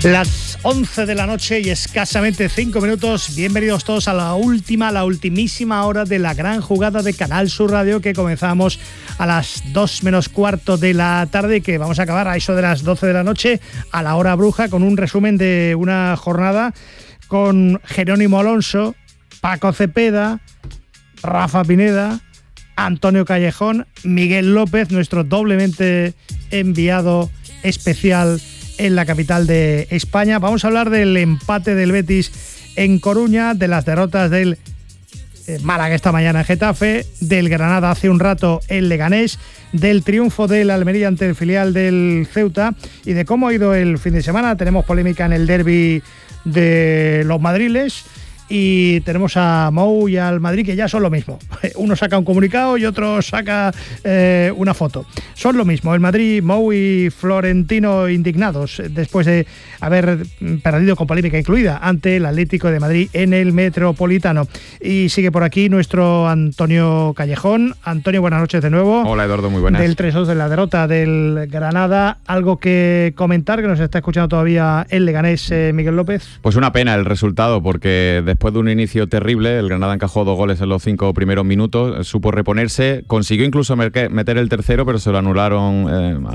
Las 11 de la noche y escasamente 5 minutos. Bienvenidos todos a la ultimísima hora de la gran jugada de Canal Sur Radio, que comenzamos a las 2 menos cuarto de la tarde y que vamos a acabar a eso de las 12 de la noche, a la hora bruja, con un resumen de una jornada con Jerónimo Alonso, Paco Cepeda, Rafa Pineda, Antonio Callejón, Miguel López, nuestro doblemente enviado especial en la capital de España. Vamos a hablar del empate del Betis en Coruña, de las derrotas del Málaga esta mañana en Getafe, del Granada hace un rato en Leganés, del triunfo del Almería ante el filial del Ceuta y de cómo ha ido el fin de semana. Tenemos polémica en el derbi de los madriles y tenemos a Mou y al Madrid, que ya son lo mismo. Uno saca un comunicado y otro saca una foto. Son lo mismo. El Madrid, Mou y Florentino indignados después de haber perdido, con polémica incluida, ante el Atlético de Madrid en el Metropolitano. Y sigue por aquí nuestro Antonio Callejón. Antonio, buenas noches de nuevo. Hola, Eduardo, muy buenas. Del 3-2 de la derrota del Granada. ¿Algo que comentar, que nos está escuchando todavía el Leganés, Miguel López? Pues una pena el resultado, porque después de un inicio terrible, el Granada encajó 2 goles en los 5 primeros minutos, supo reponerse, consiguió incluso meter el tercero, pero se lo anularon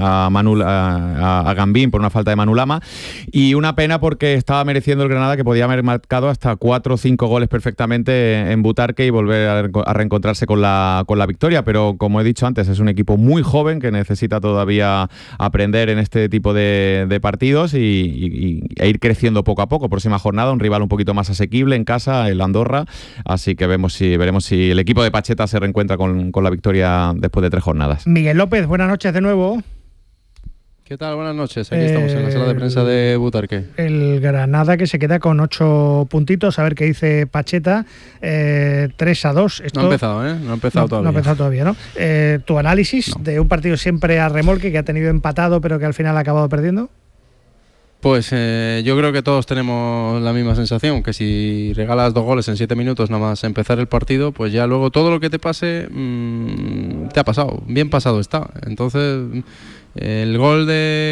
a Gambín por una falta de Manu Lama, y una pena porque estaba mereciendo el Granada, que podía haber marcado hasta 4 o 5 goles perfectamente en Butarque y volver a reencontrarse con la victoria, pero como he dicho antes, es un equipo muy joven que necesita todavía aprender en este tipo de partidos e ir creciendo poco a poco. Próxima jornada, un rival un poquito más asequible en casa, el Andorra, así que veremos si el equipo de Pacheta se reencuentra con la victoria después de 3 jornadas. Miguel López, buenas noches de nuevo. ¿Qué tal? Buenas noches. Aquí estamos en la sala de prensa de Butarque. El Granada, que se queda con 8 puntitos, a ver qué dice Pacheta. 3-2. Esto... No ha empezado, ¿eh? No ha empezado todavía. No ha empezado todavía, ¿no? ¿Tu análisis de un partido siempre a remolque, que ha tenido empatado pero que al final ha acabado perdiendo? Pues yo creo que todos tenemos la misma sensación, que si regalas 2 goles en 7 minutos nada más empezar el partido, pues ya luego todo lo que te pase te ha pasado, bien pasado está. Entonces el gol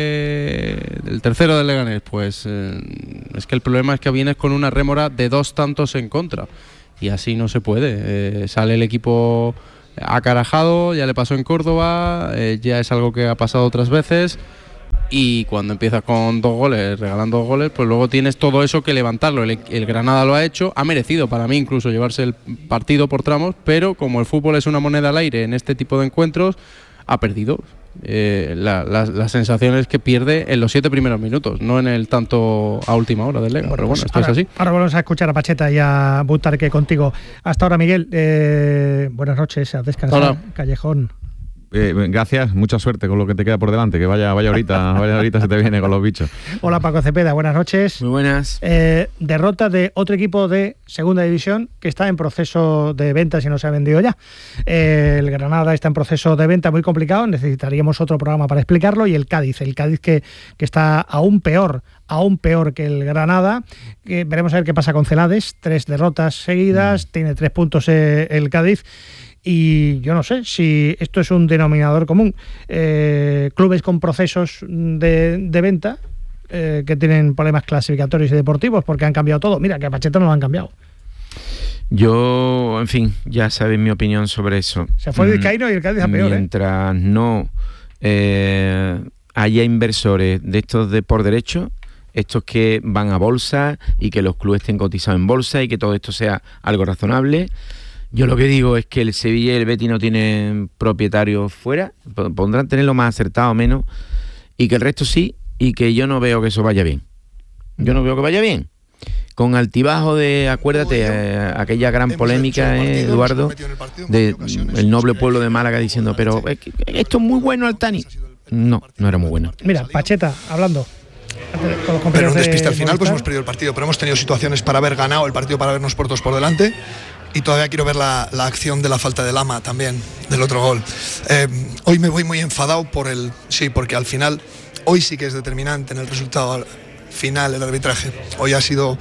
del tercero del Leganés, pues es que el problema es que vienes con una rémora de 2 tantos en contra y así no se puede. Sale el equipo acarajado, ya le pasó en Córdoba, ya es algo que ha pasado otras veces. Y cuando empiezas con 2 goles, regalando 2 goles, pues luego tienes todo eso que levantarlo. El Granada lo ha hecho, ha merecido para mí incluso llevarse el partido por tramos, pero como el fútbol es una moneda al aire en este tipo de encuentros, ha perdido. La sensación es que pierde en los 7 primeros minutos, no en el tanto a última hora del Lega. Pero bueno, esto es así. Ahora volvemos a escuchar a Pacheta y a Butarque contigo. Hasta ahora, Miguel. Buenas noches, a descansar. Hola. Callejón. Gracias, mucha suerte con lo que te queda por delante, que vaya ahorita se te viene con los bichos. Hola, Paco Cepeda, buenas noches. Muy buenas. Derrota de otro equipo de segunda división que está en proceso de venta, si no se ha vendido ya. El Granada está en proceso de venta muy complicado, necesitaríamos otro programa para explicarlo, y el Cádiz que está aún peor que el Granada. Veremos a ver qué pasa con Celades. 3 derrotas seguidas, tiene 3 puntos el Cádiz. Y yo no sé si esto es un denominador común. Clubes con procesos de venta que tienen problemas clasificatorios y deportivos porque han cambiado todo. Mira, que a Pacheta no lo han cambiado. Yo, en fin, ya sabéis mi opinión sobre eso. Se fue el Vizcaíno y el Cádiz a peor. Mientras no haya inversores de estos de por derecho, estos que van a bolsa y que los clubes estén cotizados en bolsa y que todo esto sea algo razonable. Yo lo que digo es que el Sevilla y el Betis no tienen propietarios fuera, podrán tenerlo más acertado o menos, y que el resto sí, y que yo no veo que eso vaya bien. Yo no veo que vaya bien. Con altibajo de, acuérdate, aquella gran polémica, Eduardo, del noble pueblo de Málaga diciendo, pero esto es muy bueno, Altani. No era muy bueno. Mira, Pacheta, hablando. Pero un despiste al final, pues hemos perdido el partido, pero hemos tenido situaciones para haber ganado el partido, para habernos puestos por delante. Y todavía quiero ver la acción de la falta de Lama también, del otro gol. Hoy me voy muy enfadado porque al final, hoy sí que es determinante en el resultado final el arbitraje. Hoy ha sido...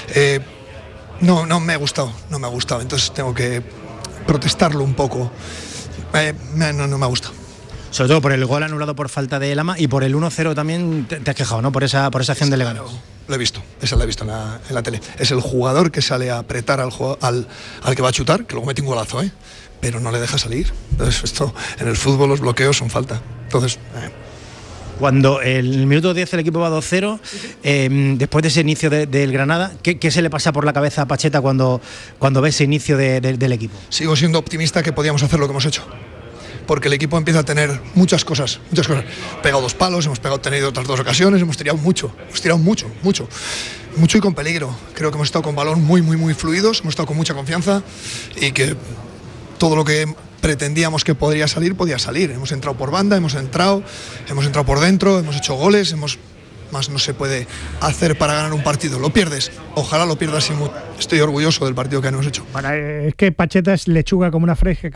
no me ha gustado, entonces tengo que protestarlo un poco. No me ha gustado. Sobre todo por el gol anulado por falta de Lama y por el 1-0 también te has quejado, ¿no? Por esa acción de Leganés. Lo he visto, esa la he visto en la tele. Es el jugador que sale a apretar al que va a chutar, que luego mete un golazo, pero no le deja salir. Entonces, esto en el fútbol los bloqueos son falta. Entonces... Cuando en el minuto 10 el equipo va 2-0, después de ese inicio del Granada, ¿qué se le pasa por la cabeza a Pacheta cuando ve ese inicio del equipo? Sigo siendo optimista que podíamos hacer lo que hemos hecho, porque el equipo empieza a tener muchas cosas. Pegado 2 palos, hemos tenido otras 2 ocasiones, hemos tirado mucho y con peligro. Creo que hemos estado con balón muy fluidos, hemos estado con mucha confianza y que todo lo que pretendíamos que podía salir. Hemos entrado por banda, hemos entrado por dentro, hemos hecho goles, más no se puede hacer para ganar un partido. Lo pierdes, ojalá lo pierdas. Estoy orgulloso del partido que hemos hecho. Bueno, es que Pacheta es lechuga como una fresca,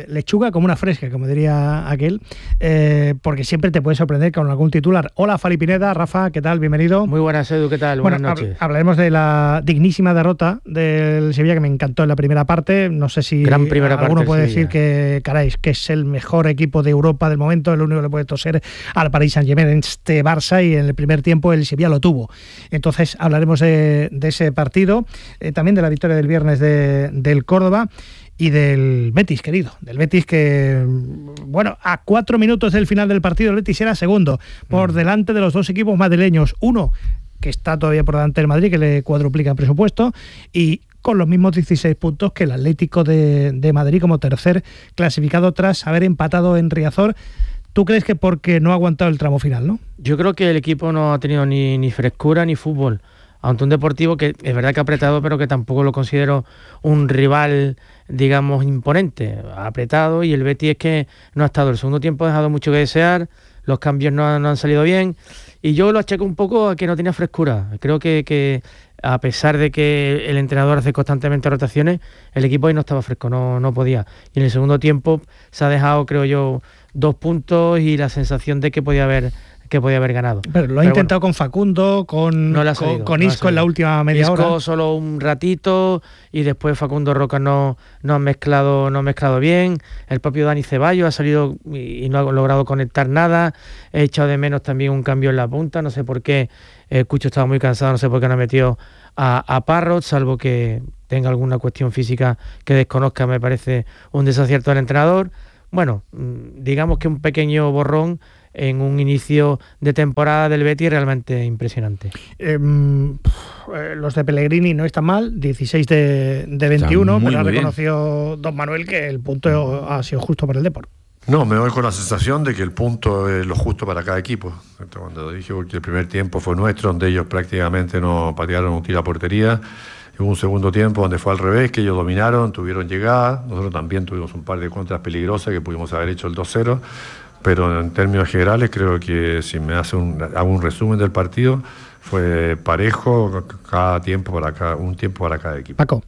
como diría aquel, porque siempre te puede sorprender con algún titular. Hola, Fali Pineda. Rafa, ¿qué tal? Bienvenido. Muy buenas, Edu, ¿qué tal? Buenas noches. Hablaremos de la dignísima derrota del Sevilla, que me encantó en la primera parte. No sé si alguno puede decir que es el mejor equipo de Europa del momento, el único que le puede toser al Paris Saint-Germain en este Barça, y en el primer tiempo el Sevilla lo tuvo. Entonces hablaremos de ese partido, también de la victoria del viernes del Córdoba y del Betis, querido. Del Betis que, bueno, a 4 minutos del final del partido el Betis era segundo, por delante de los 2 equipos madrileños. Uno que está todavía por delante del Madrid, que le cuadruplica en presupuesto, y con los mismos 16 puntos que el Atlético de Madrid como tercer clasificado tras haber empatado en Riazor. ¿Tú crees que porque no ha aguantado el tramo final, no? Yo creo que el equipo no ha tenido ni frescura ni fútbol. Ante un Deportivo que es verdad que ha apretado, pero que tampoco lo considero un rival, digamos, imponente. Ha apretado y el Betis es que no ha estado. El segundo tiempo ha dejado mucho que desear, los cambios no han salido bien y yo lo achaco un poco a que no tenía frescura. Creo que a pesar de que el entrenador hace constantemente rotaciones, el equipo ahí no estaba fresco, no podía. Y en el segundo tiempo se ha dejado, creo yo, 2 puntos y la sensación de que podía haber ganado. Pero lo ha intentado con Facundo, con Isco en la última media hora. Isco solo un ratito y después Facundo Roca no ha mezclado bien. El propio Dani Ceballos ha salido y no ha logrado conectar nada. He echado de menos también un cambio en la punta, no sé por qué. Cucho estaba muy cansado, no sé por qué no ha metido a Parrot, salvo que tenga alguna cuestión física que desconozca. Me parece un desacierto del entrenador. Bueno, digamos que un pequeño borrón en un inicio de temporada del Betis realmente impresionante. Los de Pellegrini no están mal, 16 de 21, pero ha reconocido don Manuel que el punto ha sido justo para el Depor. No, me voy con la sensación de que el punto es lo justo para cada equipo. Cuando dije que el primer tiempo fue nuestro, donde ellos prácticamente no patearon un tiro a portería, hubo un segundo tiempo donde fue al revés, que ellos dominaron, tuvieron llegada, nosotros también tuvimos un par de contras peligrosas que pudimos haber hecho el 2-0, pero en términos generales creo que si me hago un resumen del partido, fue parejo, un tiempo para cada equipo. Paco.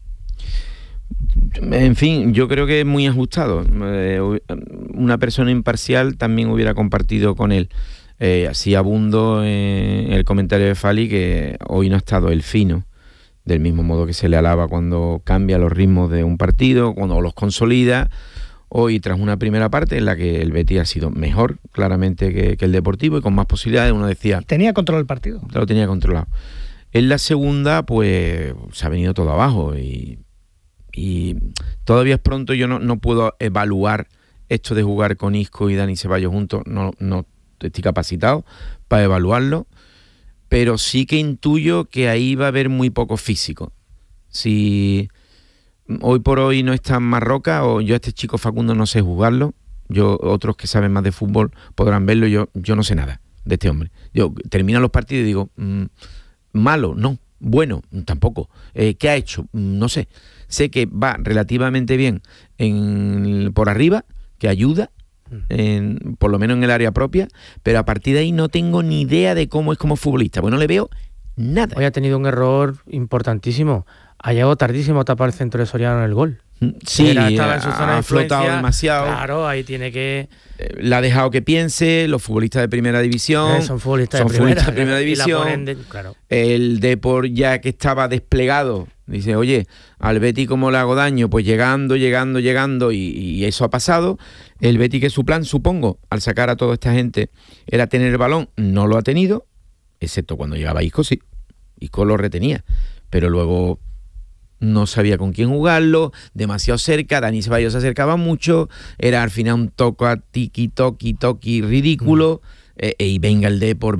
En fin, yo creo que es muy ajustado. Una persona imparcial también hubiera compartido con él. Así abundo en el comentario de Fali que hoy no ha estado el fino, del mismo modo que se le alaba cuando cambia los ritmos de un partido, cuando los consolida. Hoy, tras una primera parte en la que el Betis ha sido mejor, claramente, que el Deportivo y con más posibilidades, uno decía... Tenía control el partido. Lo tenía controlado. En la segunda, pues, se ha venido todo abajo y todavía es pronto. Yo no puedo evaluar esto de jugar con Isco y Dani Ceballos juntos. No estoy capacitado para evaluarlo, pero sí que intuyo que ahí va a haber muy poco físico. Si... hoy por hoy no está Marroca, o yo a este chico Facundo no sé jugarlo, otros que saben más de fútbol podrán verlo, yo no sé nada de este hombre. Yo termino los partidos y digo, malo, no, bueno, tampoco. ¿Qué ha hecho? No sé. Sé que va relativamente bien por arriba, que ayuda, por lo menos en el área propia, pero a partir de ahí no tengo ni idea de cómo es como futbolista, porque no le veo nada. Hoy ha tenido un error importantísimo. Ha llegado tardísimo a tapar el centro de Soriano en el gol. Sí, estaba en su zona de ha flotado influencia. demasiado. Claro, ahí tiene que... Le ha dejado que piense. Los futbolistas de primera división son futbolistas de primera división. Claro. El Depor, ya que estaba desplegado, dice, oye, al Betis ¿cómo le hago daño? Pues llegando y eso ha pasado. El Betis, que su plan, supongo, al sacar a toda esta gente, era tener el balón, no lo ha tenido, excepto cuando llegaba Isco, sí. Isco lo retenía, pero luego no sabía con quién jugarlo, demasiado cerca, Dani Ceballos se acercaba mucho, era al final un toque toqui ridículo, y venga el Depor,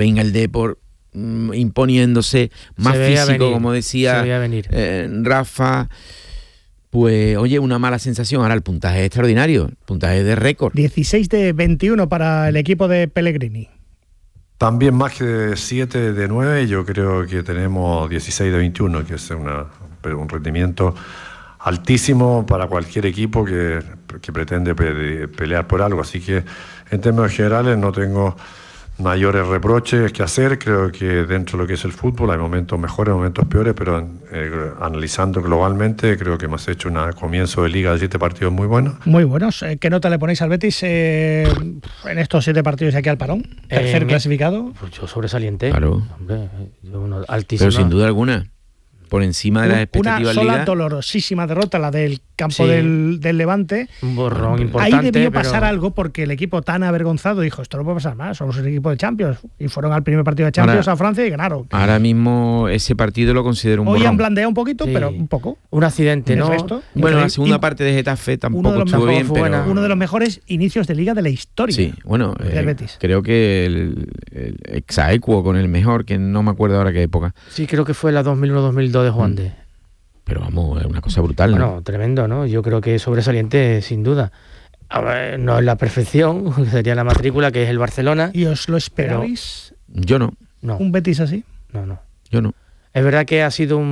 imponiéndose, más físico, venir, como decía Rafa. Pues oye, una mala sensación. Ahora el puntaje es extraordinario, el puntaje de récord. 16 de 21 para el equipo de Pellegrini. También más que 7 de 9, yo creo que tenemos 16 de 21, que es un rendimiento altísimo para cualquier equipo que pretende pelear por algo. Así que en términos generales no tengo mayores reproches que hacer. Creo que dentro de lo que es el fútbol hay momentos mejores, momentos peores, pero analizando globalmente creo que hemos hecho un comienzo de liga de 7 partidos muy buenos. Muy buenos. ¿Qué nota le ponéis al Betis en estos 7 partidos de aquí al parón? Tercer clasificado. Pues yo sobresaliente. Claro. Hombre, altísimo. Pero sin duda alguna, por encima de las expectativas. Una sola dolorosísima derrota, la del campo del Levante. Un borrón importante. Ahí debió pasar algo porque el equipo tan avergonzado dijo, esto no puede pasar más, somos un equipo de Champions. Y fueron al primer partido de Champions a Francia y ganaron. Ahora mismo ese partido lo considero un borrón. Hoy han blandeado un poquito, pero un poco. Un accidente, ¿no? Bueno, la segunda parte de Getafe tampoco estuvo bien, pero... Uno de los mejores inicios de liga de la historia. Sí, bueno, del Betis. Creo que el exaequo con el mejor, que no me acuerdo ahora qué época. Sí, creo que fue la 2001-2002 de Juan de. Pero vamos, es una cosa brutal, ¿no? Bueno, tremendo, ¿no? Yo creo que es sobresaliente, sin duda. A ver, no es la perfección, sería la matrícula, que es el Barcelona. ¿Y os lo esperabais? Yo no. ¿Un Betis así? No. Yo no. Es verdad que ha sido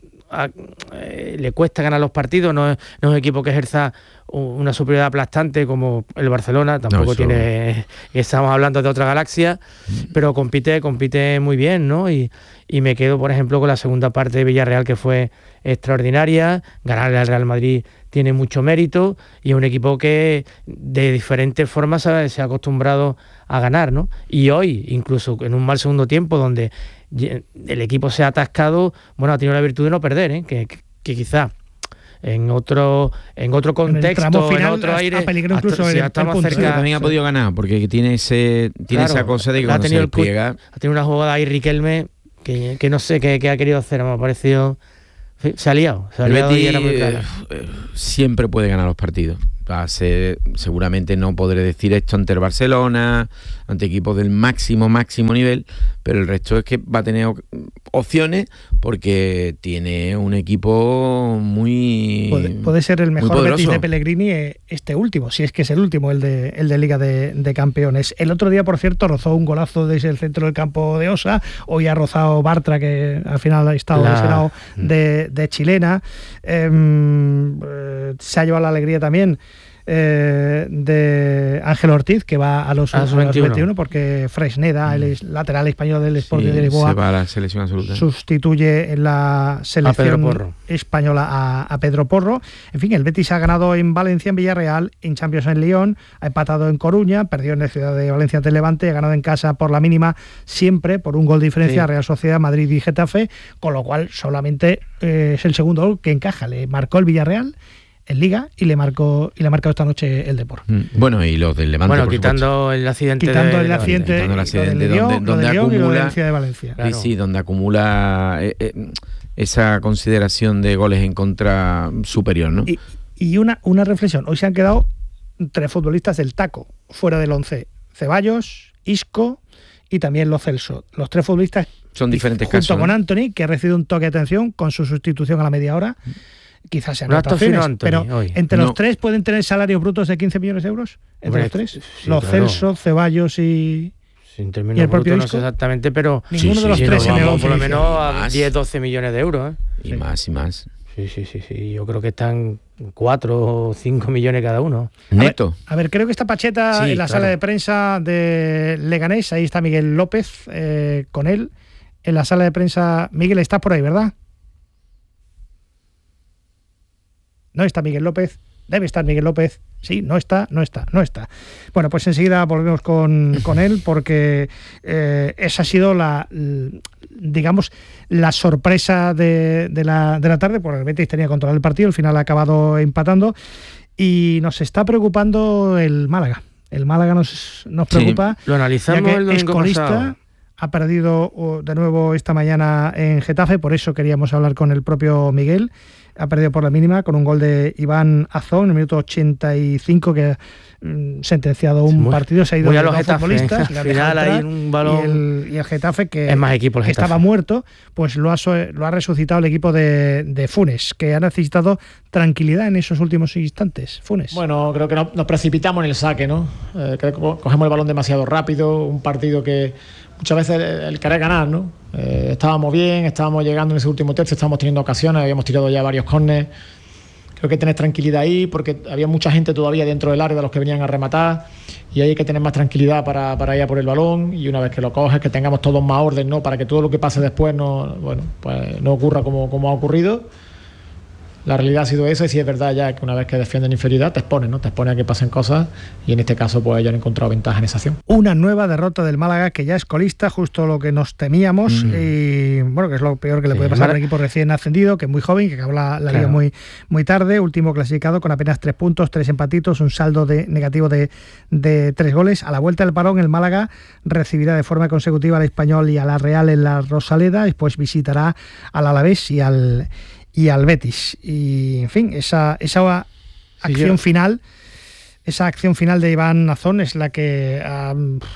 le cuesta ganar los partidos, no es un equipo que ejerza una superioridad aplastante como el Barcelona, tampoco tiene, estamos hablando de otra galaxia, pero compite muy bien, ¿no? Y me quedo, por ejemplo, con la segunda parte de Villarreal, que fue extraordinaria. Ganarle al Real Madrid tiene mucho mérito y es un equipo que de diferentes formas se ha acostumbrado a ganar, ¿no? Y hoy, incluso en un mal segundo tiempo, donde el equipo se ha atascado, bueno, ha tenido la virtud de no perder, que quizá en otro contexto, en otro aire, estamos cerca. También ha podido ganar, porque tiene esa cosa de que cuando se despliega... Ha tenido una jugada ahí Riquelme que no sé qué ha querido hacer, me ha parecido... Se ha liado y era muy claro. Siempre puede ganar los partidos. Seguramente no podré decir esto ante el Barcelona, ante equipos del máximo nivel, pero el resto es que va a tener opciones porque tiene un equipo muy... Puede ser el mejor Betis de Pellegrini este último, si es que es el último, el de Liga de Campeones. El otro día, por cierto, rozó un golazo desde el centro del campo de Osa. Hoy ha rozado Bartra, que al final ha estado lesionado de chilena. Se ha llevado la alegría también de Ángel Ortiz, que va a los 21, porque Fresneda, el lateral español del Sporting de Lisboa, se va a la selección absoluta, sustituye en la selección española a Pedro Porro. En fin, el Betis ha ganado en Valencia, en Villarreal, en Champions en Lyon, ha empatado en Coruña, perdió en la ciudad de Valencia ante el Levante, ha ganado en casa por la mínima, siempre por un gol de diferencia a Real Sociedad, Madrid y Getafe, con lo cual solamente es el segundo gol que encaja. Le marcó el Villarreal en Liga y le marcó esta noche el Depor. Bueno, y los del Levante, por quitando el accidente donde acumula de Valencia. Claro. Sí, donde acumula esa consideración de goles en contra superior, ¿no? Y una reflexión. Hoy se han quedado 3 futbolistas del taco fuera del 11: Ceballos, Isco y también Lo Celso. Los 3 futbolistas son diferentes junto casos, con Antony, que ha recibido un toque de atención con su sustitución a la media hora. Quizás sean rotaciones, pero entre los 3 pueden tener salarios brutos de 15 millones de euros. Entre los 3, Lo Celso, Ceballos y el propio Isco. No sé exactamente, pero ninguno de los 3 se negó por lo menos a 10-12 millones de euros. Y más. Sí. Yo creo que están 4 o 5 millones cada uno. Neto. A ver, creo que está Pacheta en la sala de prensa de Leganés. Ahí está Miguel López con él en la sala de prensa. Miguel, estás por ahí, ¿verdad? no está Miguel López, debe estar Miguel López, sí, no está. Bueno, pues enseguida volvemos con él, porque esa ha sido la sorpresa de la tarde, porque el Betis tenía controlado el partido, al final ha acabado empatando, y nos está preocupando el Málaga. El Málaga nos preocupa. Sí, lo analizamos ya que el domingo es colista, pasado. ha perdido de nuevo esta mañana en Getafe, por eso queríamos hablar con el propio Miguel. Ha perdido por la mínima con un gol de Iván Azón en el minuto 85, que ha sentenciado un partido. Se ha ido a de los dos Getafe, futbolistas. al final hay un balón. Y el Getafe, que, es más equipo el que Getafe. estaba muerto, pues lo ha resucitado el equipo de Funes, que ha necesitado tranquilidad en esos últimos instantes. Funes. Bueno, creo que nos precipitamos en el saque, ¿no? Creo que cogemos el balón demasiado rápido, un partido que muchas veces el querer ganar, ¿no? Estábamos bien, estábamos llegando en ese último tercio, estábamos teniendo ocasiones, habíamos tirado ya varios córneres. Creo que tener tranquilidad ahí, porque había mucha gente todavía dentro del área de los que venían a rematar, y ahí hay que tener más tranquilidad para ir a por el balón, y una vez que lo coges, que tengamos todos más orden, ¿no? Para que todo lo que pase después no ocurra como ha ocurrido. La realidad ha sido esa, y sí es verdad ya que una vez que defienden inferioridad te expones, ¿no? Te expones a que pasen cosas, y en este caso pues ellos han encontrado ventaja en esa acción. Una nueva derrota del Málaga, que ya es colista, justo lo que nos temíamos, y bueno, que es lo peor que le puede pasar a un equipo recién ascendido, que es muy joven, que acabó la liga muy tarde, último clasificado con apenas 3 puntos, 3 empatitos, un saldo negativo de 3 goles. A la vuelta del parón, el Málaga recibirá de forma consecutiva al Español y a la Real en la Rosaleda, después visitará al Alavés y al Betis. Y en fin, esa acción final, esa acción final de Iván Azón es la que ha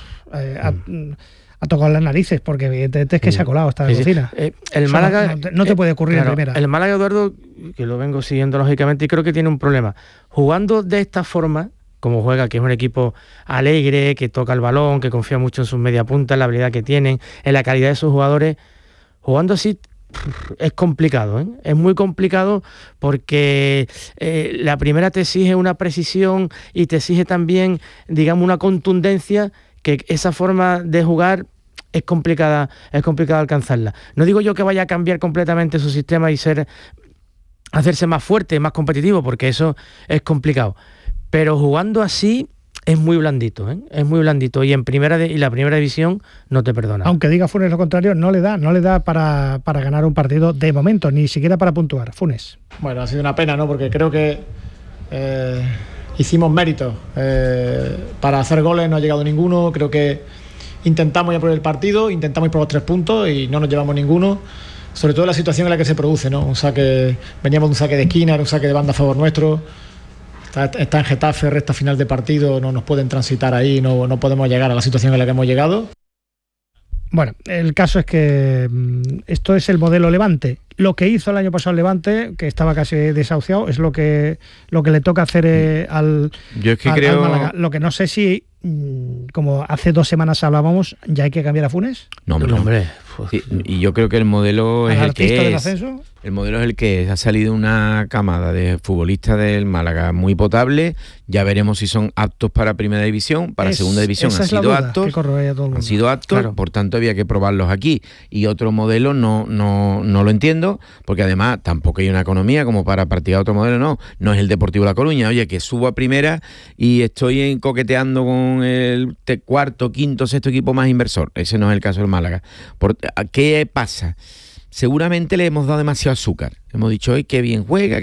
tocado las narices, porque evidentemente es que se ha colado esta cocina. El Málaga no te puede ocurrir en primera. El Málaga, Eduardo, que lo vengo siguiendo lógicamente, y creo que tiene un problema. Jugando de esta forma, como juega, que es un equipo alegre, que toca el balón, que confía mucho en sus mediapuntas, en la habilidad que tienen, en la calidad de sus jugadores, jugando así es complicado, ¿eh? Es muy complicado, porque la primera te exige una precisión y te exige también, digamos, una contundencia, que esa forma de jugar es complicada alcanzarla. No digo yo que vaya a cambiar completamente su sistema y hacerse más fuerte, más competitivo, porque eso es complicado, pero jugando así es muy blandito, ¿eh? Es muy blandito, y la primera división no te perdona. Aunque diga Funes lo contrario, no le da para ganar un partido de momento, ni siquiera para puntuar. Funes. Bueno, ha sido una pena, ¿no? Porque creo que hicimos méritos para hacer goles, no ha llegado ninguno. Creo que intentamos ir por el partido, intentamos ir por los 3 puntos y no nos llevamos ninguno. Sobre todo en la situación en la que se produce, ¿no? Veníamos de un saque de esquina, era un saque de banda a favor nuestro. Está en Getafe, recta final de partido, no nos pueden transitar ahí, no podemos llegar a la situación en la que hemos llegado. Bueno, el caso es que esto es el modelo Levante. Lo que hizo el año pasado el Levante, que estaba casi desahuciado, es lo que le toca hacer al Málaga. Lo que no sé si, como hace 2 semanas hablábamos, ya hay que cambiar a Funes. No, hombre. Sí, y yo creo que el modelo es el que es. El modelo es el que es. Ha salido una camada de futbolistas del Málaga muy potable. Ya veremos si son aptos para primera división, para segunda división. Han sido aptos. Claro. Por tanto había que probarlos aquí. Y otro modelo no lo entiendo, porque además tampoco hay una economía como para practicar otro modelo. No es el Deportivo La Coruña. Oye, que subo a primera y estoy coqueteando con el cuarto, quinto, sexto equipo más inversor. Ese no es el caso del Málaga. ¿Qué pasa? Seguramente le hemos dado demasiado azúcar. Hemos dicho hoy que bien juega.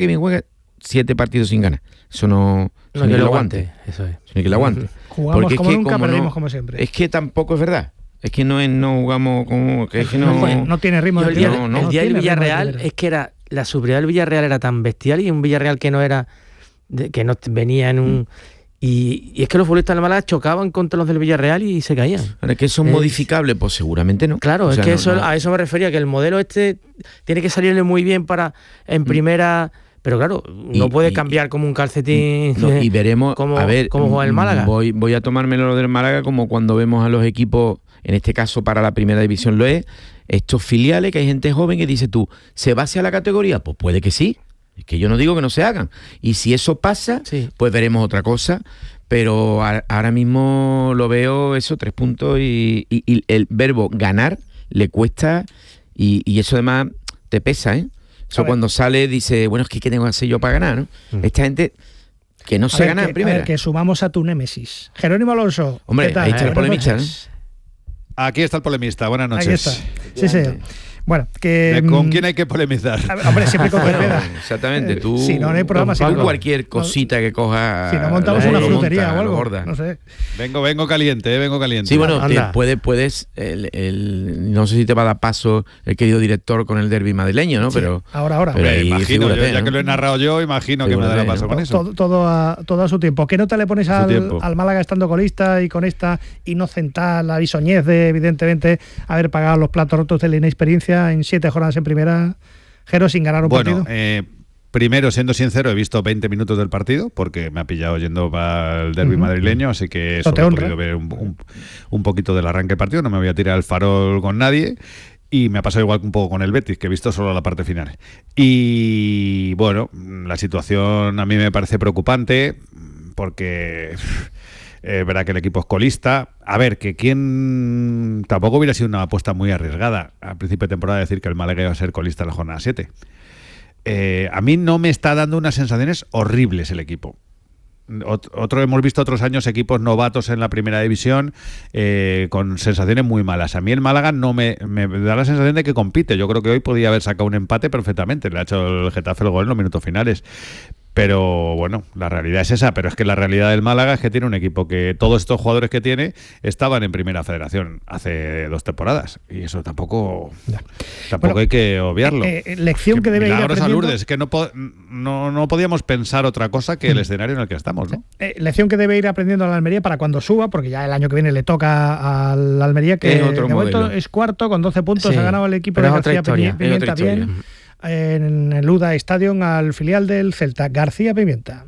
7 partidos sin ganar. Eso no que lo aguante. Eso es. Ni que lo aguante. Jugamos porque como nunca, perdimos como siempre. Es que tampoco es verdad. Es que no jugamos como... No tiene ritmo de día. El día del Villarreal es que era... La superioridad del Villarreal era tan bestial, y un Villarreal que no era... que no venía en un... Y es que los futbolistas del Málaga chocaban contra los del Villarreal y se caían. ¿Es que eso es modificable? Pues seguramente no. Claro, o sea, es que a eso me refería, que el modelo tiene que salirle muy bien en primera... Pero claro, no puede cambiar como un calcetín. Y veremos cómo juega el Málaga. Voy a tomármelo lo del Málaga como cuando vemos a los equipos, en este caso para la primera división lo es, estos filiales, que hay gente joven que dice tú, ¿se va hacia la categoría? Pues puede que sí. Es que yo no digo que no se hagan. Y si eso pasa, pues veremos otra cosa. Pero ahora mismo lo veo 3 puntos y el verbo ganar le cuesta, y eso además te pesa, ¿eh? Eso cuando sale dice, bueno, es que ¿qué tengo que hacer yo para ganar, ¿no? Esta gente que no se gana en primera. A ver, que sumamos a tu némesis. Jerónimo Alonso. Hombre, ahí está el polemista, ¿no? Aquí está el polemista. Buenas noches. Aquí está. Sí, sí. Bueno, que... ¿Con quién hay que polemizar? Hombre, siempre con Cerveda. Exactamente. Tú, si no hay programa, tú cualquier cosita que coja... Si no montamos una frutería o algo, gorda. No sé. Vengo caliente, vengo caliente. Sí, bueno, puedes no sé si te va a dar paso el querido director con el derbi madrileño, ¿no? Sí, pero ahora. Pero ahí imagino, figúrate, ya que lo he narrado yo, imagino que me dará paso con eso. Todo a su tiempo. ¿Qué nota le pones al Málaga estando colista y con esta inocental, la bisoñez de, evidentemente, haber pagado los platos rotos de la inexperiencia en 7 jornadas en primera, Jero, sin ganar un partido? Primero, siendo sincero, he visto 20 minutos del partido porque me ha pillado yendo para el derbi madrileño, así que solo he podido ver un poquito del arranque del partido. No me voy a tirar el farol con nadie. Y me ha pasado igual un poco con el Betis, que he visto solo la parte final. Y bueno, la situación a mí me parece preocupante porque... verá que el equipo es colista. A ver, que quién... Tampoco hubiera sido una apuesta muy arriesgada al principio de temporada decir que el Málaga iba a ser colista en la jornada 7. A mí no me está dando unas sensaciones horribles el equipo. Hemos visto otros años equipos novatos en la primera división con sensaciones muy malas. A mí el Málaga no me da la sensación de que compite. Yo creo que hoy podía haber sacado un empate perfectamente. Le ha hecho el Getafe el gol en los minutos finales. Pero bueno, la realidad es esa. Pero es que la realidad del Málaga es que tiene un equipo que todos estos jugadores que tiene estaban en Primera Federación hace 2 temporadas. Y eso tampoco hay que obviarlo. Lección que debe ir aprendiendo. A Lourdes, que no podíamos pensar otra cosa que el escenario en el que estamos, ¿no? Lección que debe ir aprendiendo a la Almería para cuando suba, porque ya el año que viene le toca a la Almería, que de momento es cuarto con 12 puntos. Ha ganado el equipo de García Pimienta bien. En el UDA Stadium al filial del Celta, García Pimienta.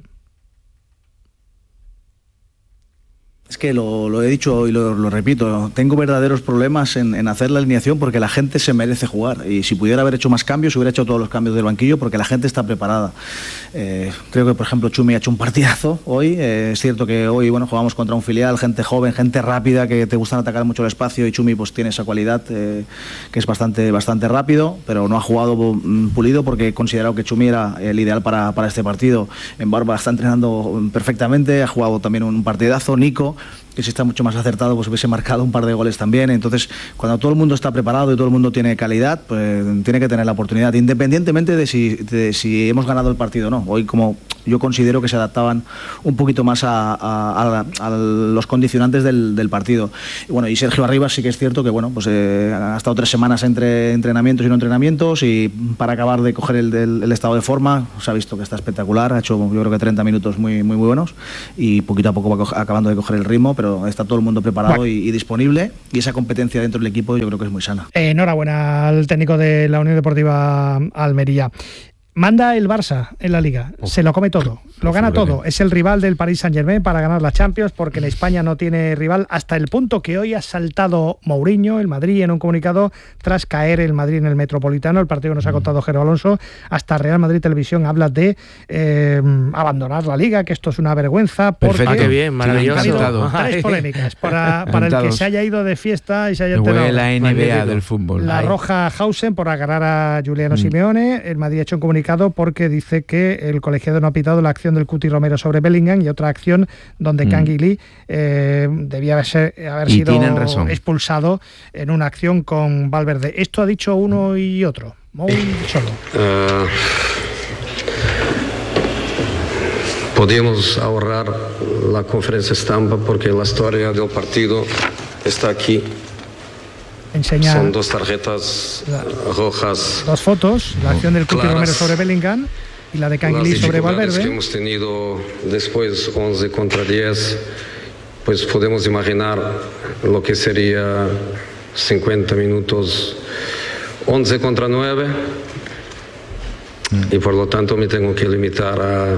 Es que lo he dicho y lo repito, tengo verdaderos problemas en hacer la alineación porque la gente se merece jugar y si pudiera haber hecho más cambios, hubiera hecho todos los cambios del banquillo porque la gente está preparada. Creo que, por ejemplo, Chumi ha hecho un partidazo hoy. Es cierto que hoy jugamos contra un filial, gente joven, gente rápida, que te gustan atacar mucho el espacio y Chumi pues tiene esa cualidad que es bastante rápido, pero no ha jugado pulido porque he considerado que Chumi era el ideal para este partido. En Barba está entrenando perfectamente, ha jugado también un partidazo. Nico, que si está mucho más acertado pues hubiese marcado un par de goles también. Entonces, cuando todo el mundo está preparado y todo el mundo tiene calidad, pues tiene que tener la oportunidad, independientemente de si hemos ganado el partido o no. Hoy, como yo considero que se adaptaban un poquito más a los condicionantes del partido. Y Sergio Arribas sí que es cierto que ha estado 3 semanas entre entrenamientos y no entrenamientos y para acabar de coger el estado de forma, se ha visto que está espectacular, ha hecho yo creo que 30 minutos muy buenos y poquito a poco va acabando de coger el ritmo, pero está todo el mundo preparado y disponible y esa competencia dentro del equipo yo creo que es muy sana. Enhorabuena al técnico de la Unión Deportiva Almería. Manda el Barça en la Liga, se lo come todo, lo gana todo. Es el rival del Paris Saint-Germain para ganar la Champions, porque en España no tiene rival, hasta el punto que hoy ha saltado Mourinho, el Madrid, en un comunicado, tras caer el Madrid en el Metropolitano, el partido que nos ha contado Jero Alonso. Hasta Real Madrid Televisión habla de abandonar la Liga, que esto es una vergüenza. Perfecto, qué bien, maravilloso. 3 polémicas para el que se haya ido de fiesta y se haya enterado. La NBA del fútbol. La roja Hausen por agarrar a Giuliano Simeone. El Madrid ha hecho un comunicado porque dice que el colegiado no ha pitado la acción del Cuti Romero sobre Bellingham y otra acción donde Kangin Lee debía haber sido expulsado en una acción con Valverde. Esto ha dicho uno y otro. Muy solo. Podemos ahorrar la conferencia estampa porque la historia del partido está aquí. Enseña Son 2 tarjetas rojas. 2 fotos, la acción del Cuti Romero sobre Bellingham y la de Kangin Lee sobre Valverde. Que hemos tenido después 11 contra 10, pues podemos imaginar lo que sería 50 minutos 11 contra 9 y por lo tanto me tengo que limitar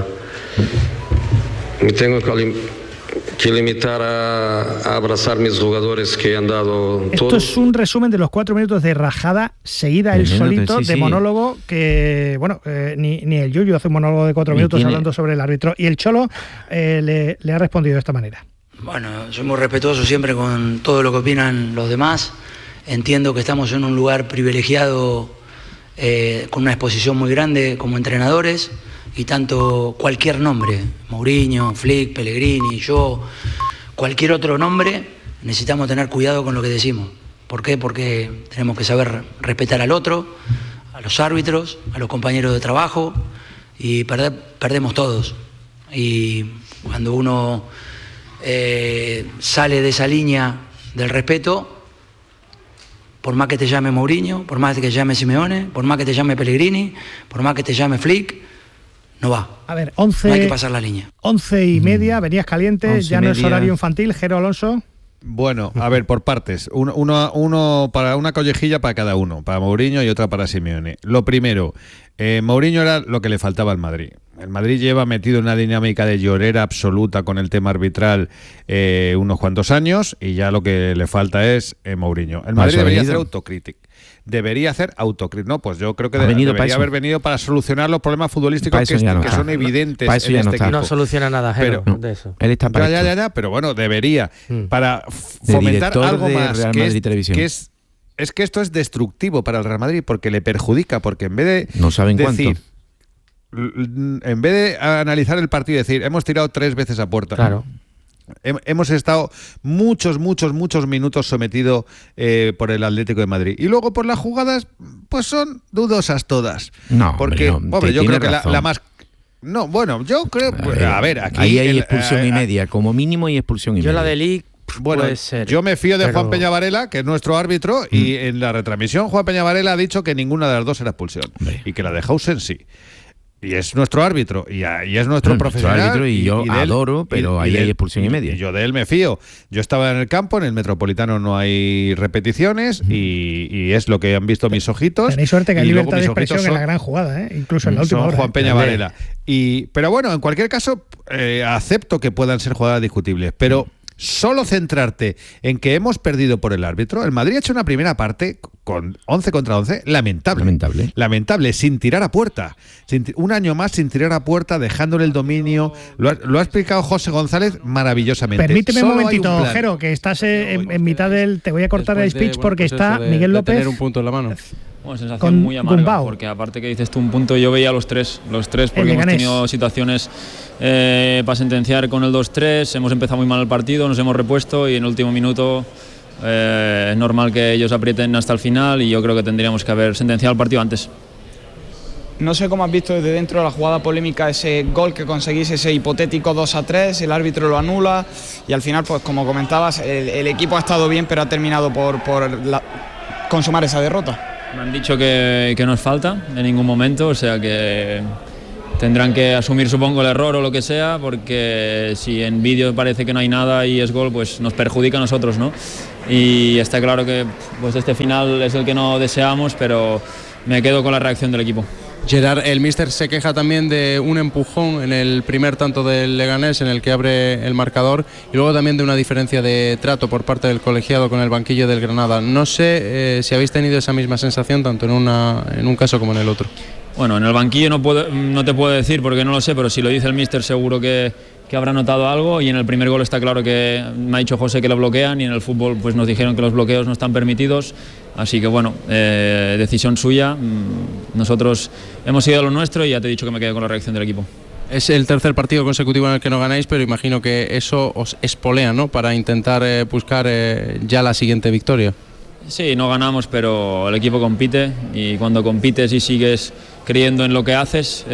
a abrazar mis jugadores que han dado todo. Esto es un resumen de los 4 minutos de rajada seguida él solito, de monólogo, que ni el Yuyu hace un monólogo de 4 minutos hablando sobre el árbitro, y el Cholo le ha respondido de esta manera. Soy muy respetuoso siempre con todo lo que opinan los demás. Entiendo que estamos en un lugar privilegiado con una exposición muy grande como entrenadores, y tanto cualquier nombre, Mourinho, Flick, Pellegrini, yo, cualquier otro nombre, necesitamos tener cuidado con lo que decimos. ¿Por qué? Porque tenemos que saber respetar al otro, a los árbitros, a los compañeros de trabajo, y perdemos todos. Y cuando uno sale de esa línea del respeto, por más que te llame Mourinho, por más que te llame Simeone, por más que te llame Pellegrini, por más que te llame Flick, no va. A ver, 11, no hay que pasar la línea. 11:30, venías caliente, ya no es horario infantil. Jero Alonso. Bueno, a ver, por partes. Uno para una collejilla para cada uno, para Mourinho y otra para Simeone. Lo primero, Mourinho era lo que le faltaba al Madrid. El Madrid lleva metido en una dinámica de llorera absoluta con el tema arbitral unos cuantos años, y ya lo que le falta es Mourinho. El Madrid debería hacer autocrítica. No, pues yo creo que debería haber venido para solucionar los problemas futbolísticos que son evidentes en este equipo. No soluciona nada, Jero, de eso. Él está para ya, pero bueno, debería para fomentar algo más que es que esto es destructivo para el Real Madrid, porque le perjudica, porque en vez de no saben decir, en vez de analizar el partido y decir, hemos tirado 3 veces a puerta. Claro. Hemos estado muchos minutos sometidos por el Atlético de Madrid. Y luego por las jugadas, pues son dudosas todas. No, porque, yo creo que la más... No, bueno, yo creo... A ver, aquí... Ahí hay expulsión y media, como mínimo hay expulsión y media. Yo la de Lee... Bueno, yo me fío de Juan Peña Varela, que es nuestro árbitro, y en la retransmisión Juan Peña Varela ha dicho que ninguna de las dos era expulsión. Y que la de Hausen sí. Y es nuestro árbitro, y es nuestro profesional. Árbitro, y yo adoro, pero ahí hay expulsión y media. Y yo de él me fío. Yo estaba en el campo, en el Metropolitano no hay repeticiones, y es lo que han visto mis ojitos. Tenéis suerte que hay libertad de expresión en la gran jugada, incluso en la última hora. Juan Peña Varela. Pero bueno, en cualquier caso, acepto que puedan ser jugadas discutibles, pero solo centrarte en que hemos perdido por el árbitro. El Madrid ha hecho una primera parte con 11 contra 11 lamentable, sin tirar a puerta, un año más sin tirar a puerta, dejándole el dominio. Lo ha explicado José González maravillosamente. Permíteme un momentito, Jero, que estás en mitad del... Te voy a cortar el speech porque está Miguel López. Tener un punto en la mano. Bueno, sensación muy amarga, porque aparte que dices tú un punto, yo veía los tres porque hemos tenido situaciones para sentenciar con el 2-3, hemos empezado muy mal el partido, nos hemos repuesto y en el último minuto es normal que ellos aprieten hasta el final, y yo creo que tendríamos que haber sentenciado el partido antes. No sé cómo has visto desde dentro de la jugada polémica ese gol que conseguís, ese hipotético 2-3, el árbitro lo anula y al final, pues como comentabas, el equipo ha estado bien, pero ha terminado por consumar esa derrota. Me han dicho que no es falta en ningún momento, o sea que tendrán que asumir, supongo, el error o lo que sea, porque si en vídeo parece que no hay nada y es gol, pues nos perjudica a nosotros, ¿no? Y está claro que pues este final es el que no deseamos, pero me quedo con la reacción del equipo. Gerard, el míster se queja también de un empujón en el primer tanto del Leganés, en el que abre el marcador, y luego también de una diferencia de trato por parte del colegiado con el banquillo del Granada. No sé si habéis tenido esa misma sensación tanto en un caso como en el otro. Bueno, en el banquillo no te puedo decir porque no lo sé, pero si lo dice el míster seguro que habrá notado algo, y en el primer gol está claro que me ha dicho José que lo bloquean, y en el fútbol pues nos dijeron que los bloqueos no están permitidos, así que bueno, decisión suya. Nosotros hemos ido a lo nuestro y ya te he dicho que me quedo con la reacción del equipo. Es el tercer partido consecutivo en el que no ganáis, pero imagino que eso os espolea, ¿no?, para intentar buscar ya la siguiente victoria. Sí, no ganamos, pero el equipo compite, y cuando compites y sigues creyendo en lo que haces,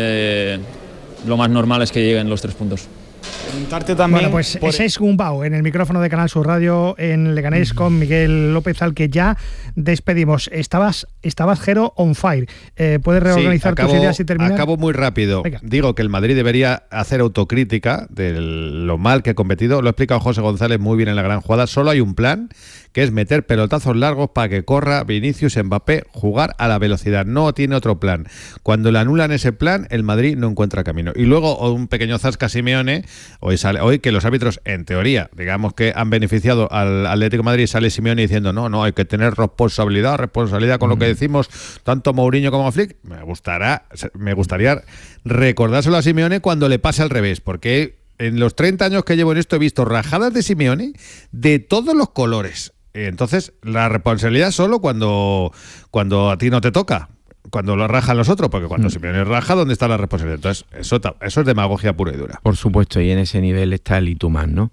lo más normal es que lleguen los 3 puntos. También, bueno, pues ese es Gumbau en el micrófono de Canal Sur Radio en Leganés con Miguel López, al que ya despedimos. Estabas Jero on fire. ¿Puedes reorganizar tus ideas y terminar? Acabo muy rápido. Venga. Digo que el Madrid debería hacer autocrítica de lo mal que ha competido. Lo ha explicado José González muy bien en la gran jugada. Solo hay un plan, que es meter pelotazos largos para que corra Vinicius, Mbappé, jugar a la velocidad. No tiene otro plan. Cuando le anulan ese plan, el Madrid no encuentra camino. Y luego un pequeño zasca Simeone. Hoy que los árbitros, en teoría, digamos que han beneficiado al Atlético de Madrid, sale Simeone diciendo no, hay que tener responsabilidad con lo que decimos tanto Mourinho como Flick. Me gustaría recordárselo a Simeone cuando le pase al revés, porque en los 30 años que llevo en esto he visto rajadas de Simeone de todos los colores. Entonces, la responsabilidad solo cuando a ti no te toca. cuando lo rajan los otros, porque cuando Simeone raja, ¿dónde está la responsabilidad? Entonces, eso es demagogia pura y dura. Por supuesto, y en ese nivel está el y tú más, ¿no?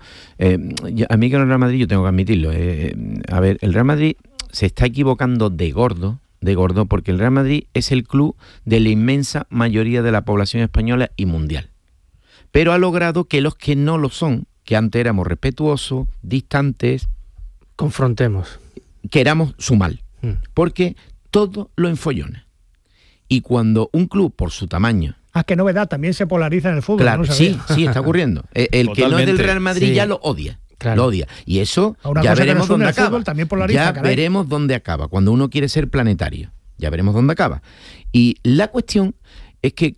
A mí que en el Real Madrid, yo tengo que admitirlo. A ver, el Real Madrid se está equivocando de gordo, porque el Real Madrid es el club de la inmensa mayoría de la población española y mundial. Pero ha logrado que los que no lo son, que antes éramos respetuosos, distantes, confrontemos, queramos sumar, porque todo lo enfollona. Y cuando un club, por su tamaño... qué novedad, también se polariza en el fútbol. Claro, no sí, está ocurriendo. El que no es del Real Madrid ya lo odia. Claro. Lo odia. Y eso ya veremos dónde acaba. Veremos dónde acaba. Cuando uno quiere ser planetario, ya veremos dónde acaba. Y la cuestión es que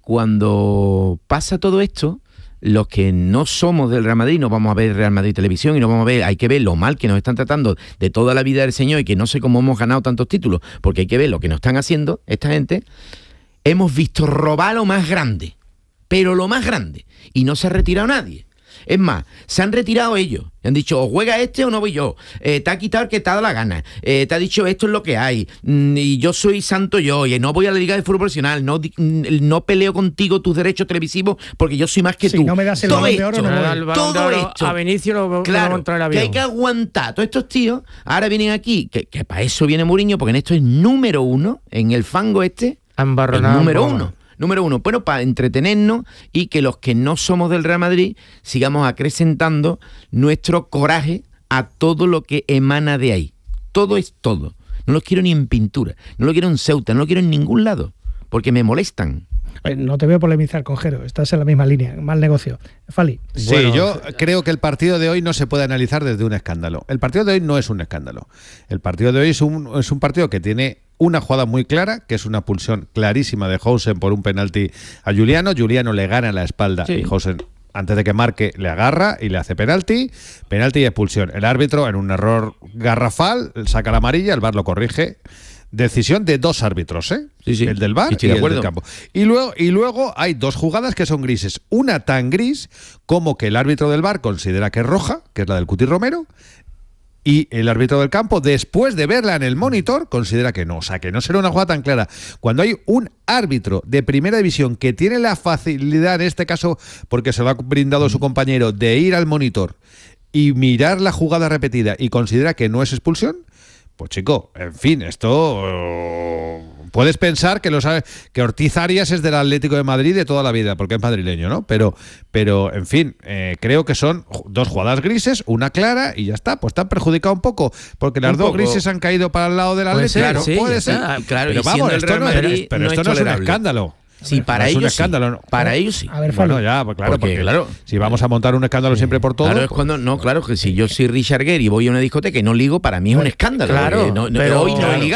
cuando pasa todo esto, los que no somos del Real Madrid no vamos a ver Real Madrid Televisión y no vamos a ver, hay que ver lo mal que nos están tratando de toda la vida del Señor y que no sé cómo hemos ganado tantos títulos, porque hay que ver lo que nos están haciendo esta gente. Hemos visto robar lo más grande, pero lo más grande, y no se ha retirado nadie. Es más, se han retirado ellos. Han dicho, o juega este o no voy yo. Te ha quitado el que te ha dado la gana. Te ha dicho, esto es lo que hay. Y yo soy santo yo. Y no voy a la Liga de Fútbol Profesional. No peleo contigo tus derechos televisivos porque yo soy más que tú. No me das el Balón de Oro, no voy. Todo esto. A Benicio lo claro, montar el avión. Que hay que aguantar. Todos estos tíos ahora vienen aquí. Que para eso viene Mourinho, porque en esto es número uno. En el fango este. Número uno, bueno, para entretenernos y que los que no somos del Real Madrid sigamos acrecentando nuestro coraje a todo lo que emana de ahí. Todo es todo. No los quiero ni en pintura, no lo quiero en Ceuta, no lo quiero en ningún lado, porque me molestan. No te voy a polemizar con Jero, estás en la misma línea, mal negocio. Fali. Sí, bueno, yo creo que el partido de hoy no se puede analizar desde un escándalo. El partido de hoy no es un escándalo. El partido de hoy es un partido que tiene una jugada muy clara, que es una pulsión clarísima de Hausen por un penalti a Juliano. Juliano le gana la espalda y Hausen, antes de que marque, le agarra y le hace penalti y expulsión. El árbitro, en un error garrafal, saca la amarilla, el VAR lo corrige. Decisión de dos árbitros, Sí. El del VAR y el del campo. Y luego hay dos jugadas que son grises. Una tan gris como que el árbitro del VAR considera que es roja, que es la del Cuti Romero, y el árbitro del campo, después de verla en el monitor, considera que no. O sea, que no será una jugada tan clara. Cuando hay un árbitro de primera división que tiene la facilidad, en este caso, porque se lo ha brindado su compañero, de ir al monitor y mirar la jugada repetida y considera que no es expulsión, pues chico, en fin, esto... puedes pensar que Ortiz Arias es del Atlético de Madrid de toda la vida, porque es madrileño, ¿no? Pero en fin, creo que son dos jugadas grises, una clara y ya está. Pues te han perjudicado un poco, porque las dos grises han caído para el lado del Atlético. Claro, puede ser. Claro, pero vamos, esto no es un escándalo. Sí, para ellos escándalo. Para ellos sí. A ver, bueno, ya, pues claro, porque si vamos a montar un escándalo siempre por todo. Claro, es cuando claro que si yo soy Richard Gere y voy a una discoteca y no ligo, para mí es un escándalo. Claro, pero hoy no he ligado.